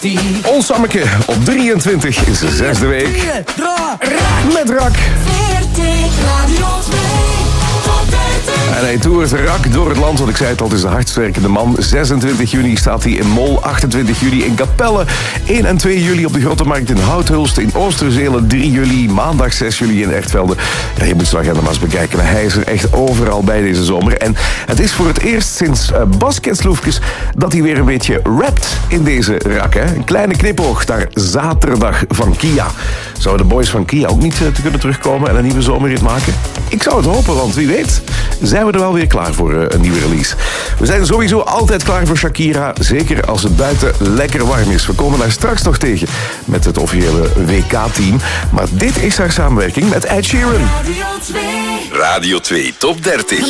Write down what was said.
Ons Sammeke op 23 is de zesde week. Met Rak. En hij toert Rak door het land, want ik zei het al, het is de hardst werkende man. 26 juni staat hij in Mol, 28 juli in Capelle, 1 en 2 juli op de Grote Markt in Houthulst, in Oosterzelen 3 juli, maandag 6 juli in Ertvelde. Ja, je moet zijn agenda maar eens bekijken, maar hij is er echt overal bij deze zomer. En het is voor het eerst sinds Basketsloefjes dat hij weer een beetje rapt in deze Rak. Hè? Een kleine knipoog naar Zaterdag van Kia. Zouden de boys van Kia ook niet te kunnen terugkomen en een nieuwe zomerrit maken? Ik zou het hopen, want wie weet zijn we er wel weer klaar voor een nieuwe release. We zijn sowieso altijd klaar voor Shakira, zeker als het buiten lekker warm is. We komen daar straks nog tegen met het officiële WK-team. Maar dit is haar samenwerking met Ed Sheeran. Radio 2 Top 30.